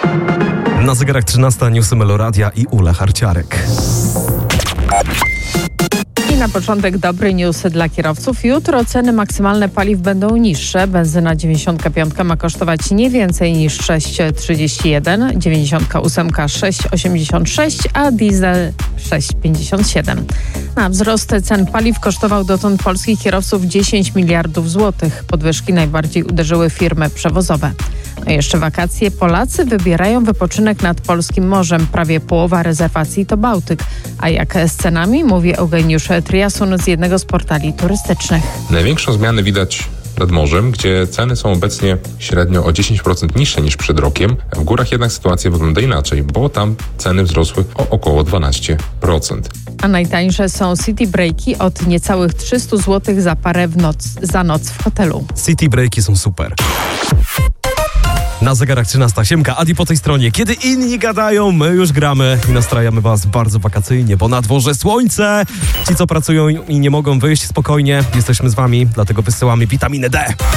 Na zegarach 13 newsy Meloradia i Ula Harciarek. I na początek dobry news dla kierowców. Jutro ceny maksymalne paliw będą niższe. Benzyna 95 ma kosztować nie więcej niż 6,31, 98 6,86, a diesel 6,57. Na wzrost cen paliw kosztował dotąd polskich kierowców 10 miliardów złotych. Podwyżki najbardziej uderzyły firmy przewozowe. No jeszcze wakacje. Polacy wybierają wypoczynek nad polskim morzem. Prawie połowa rezerwacji to Bałtyk. A jak z cenami? Mówi Eugeniusz Triasun z jednego z portali turystycznych. Największą zmianę widać nad morzem, gdzie ceny są obecnie średnio o 10% niższe niż przed rokiem. W górach jednak sytuacja wygląda inaczej, bo tam ceny wzrosły o około 12%. A najtańsze są city breaki od niecałych 300 zł za parę za noc w hotelu. City breaki są super. Na zegarach 13. Siemka, Adi po tej stronie. Kiedy inni gadają, my już gramy i nastrajamy was bardzo wakacyjnie, bo na dworze słońce. Ci, co pracują i nie mogą wyjść spokojnie, jesteśmy z wami, dlatego wysyłamy witaminę D.